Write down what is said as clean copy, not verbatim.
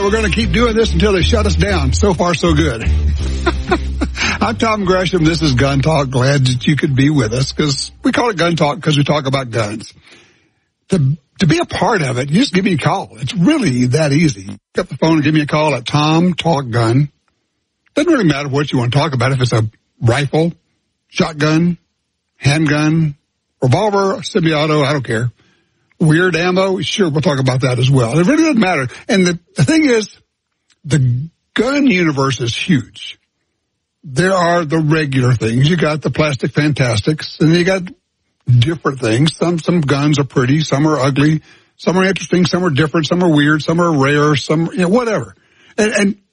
we're going to keep doing this until they shut us down. So far, so good. I'm Tom Gresham. This is Gun Talk. Glad that you could be with us because we call it Gun Talk because we talk about guns. To be a part of it, you just give me a call. It's really that easy. Pick up the phone and give me a call at Tom Talk Gun. Doesn't really matter what you want to talk about. If it's a rifle, shotgun, handgun, revolver, semi-auto, I don't care. Weird ammo, sure, we'll talk about that as well. It really doesn't matter. And the thing is, the gun universe is huge. There are the regular things. You got the plastic fantastics, and you got different things. Some guns are pretty, some are ugly, some are interesting, some are different, some are weird, some are rare, some, whatever. And